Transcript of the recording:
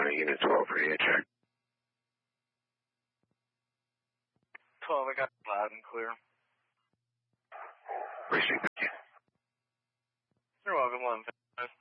Unit 12 radio check. 12, I got loud and clear. Appreciate it. You're welcome, 11.